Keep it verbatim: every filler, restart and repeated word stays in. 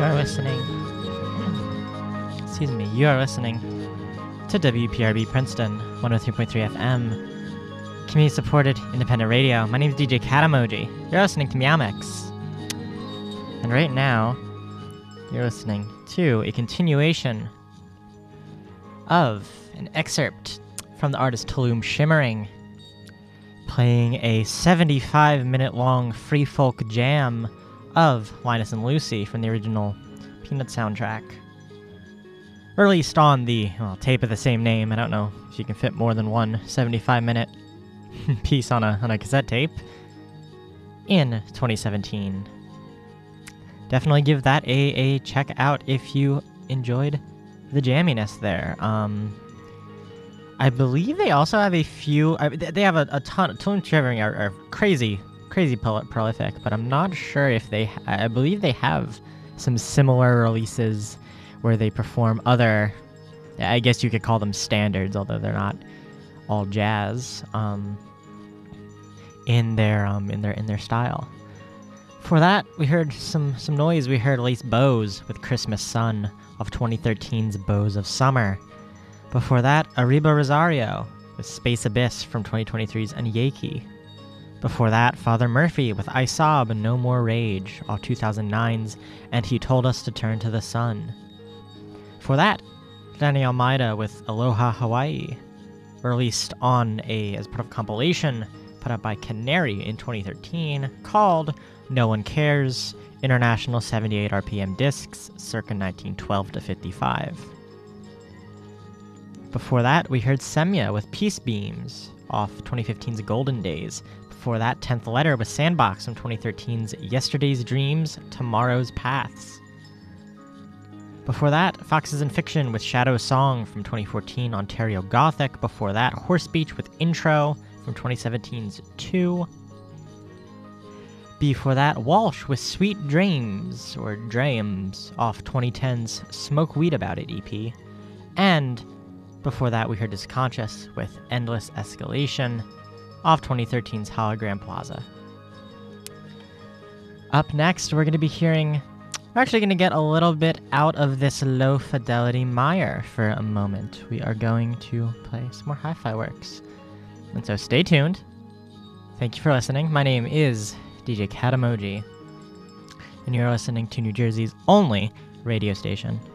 are listening. Excuse me. You are listening to W P R B Princeton, one oh three point three F M, community-supported independent radio. My name is D J Catamoji. You're listening to Meowmix. And right now, you're listening to a continuation of an excerpt from the artist Tulum Shimmering, playing a seventy-five minute long free folk jam of Linus and Lucy from the original Peanut soundtrack. Released on the well, tape of the same name. I don't know if you can fit more than one seventy-five minute piece on a, on a cassette tape. In twenty seventeen. Definitely give that a, a check out if you enjoyed the jamminess there. Um, I believe they also have a few... I, they have a, a ton... Tulum Shimmering are, are crazy, crazy prol- prolific, but I'm not sure if they... I believe they have some similar releases where they perform other... I guess you could call them standards, although they're not all jazz, um, in their um, in their in their style. For that, we heard some some noise. We heard Lace Bows with Christmas Sun of twenty thirteen's Bows of Summer. Before that, Arriba Rosario with Space Abyss from twenty twenty-three's Anyeki. Before that, Father Murphy with I Sob No More Rage off two thousand nine's And He Told Us to Turn to the Sun. For that, Danny Almeida with Aloha Hawaii, released on a as part of a compilation put out by Canary in twenty thirteen called No One Cares, International seventy-eight R P M Discs, circa nineteen twelve to fifty-five. Before that, we heard Semya with Peace Beams off twenty fifteen's Golden Days. Before that, tenth Letter with Sandbox from twenty thirteen's Yesterday's Dreams, Tomorrow's Paths. Before that, Foxes in Fiction with Shadow Song from twenty fourteen Ontario Gothic. Before that, Horse Beach with Intro from twenty seventeen's Two. Before that, Walsh with Sweet Dreams, or Dreams, off twenty ten's Smoke Weed About It E P. And before that, we heard Disconscious with Endless Escalation, off twenty thirteen's Hologram Plaza. Up next, we're going to be hearing... We're actually going to get a little bit out of this low-fidelity mire for a moment. We are going to play some more hi-fi works. And so stay tuned. Thank you for listening. My name is D J Catamoji, and you're listening to New Jersey's only radio station